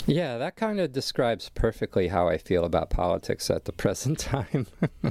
Yeah, that kind of describes perfectly how I feel about politics at the present time.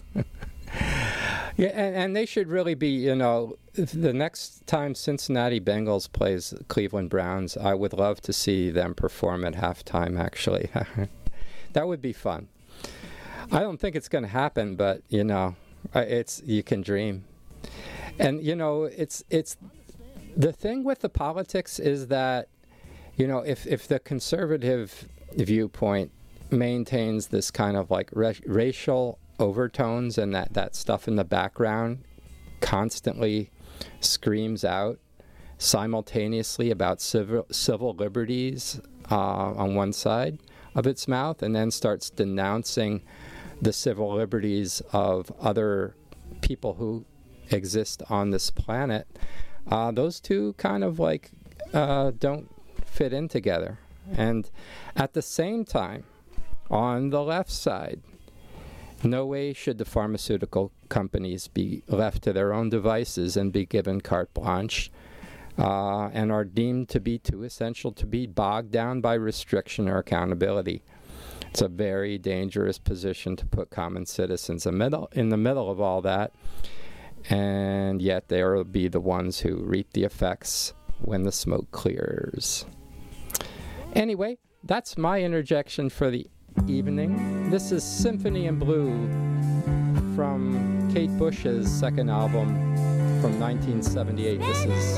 Yeah, and they should really be, the next time Cincinnati Bengals plays Cleveland Browns, I would love to see them perform at halftime, actually. That would be fun. I don't think it's going to happen, but, you can dream. And, it's the thing with the politics is that, if the conservative viewpoint maintains this kind of like racial overtones and that stuff in the background constantly screams out simultaneously about civil liberties on one side of its mouth, and then starts denouncing the civil liberties of other people who exist on this planet, those two kind of like don't fit in together. And at the same time, on the left side, no way should the pharmaceutical companies be left to their own devices and be given carte blanche, and are deemed to be too essential to be bogged down by restriction or accountability. It's a very dangerous position to put common citizens in the middle of all that, and yet they will be the ones who reap the effects when the smoke clears. Anyway, that's my interjection for the evening. This is Symphony in Blue from Kate Bush's second album from 1978. This is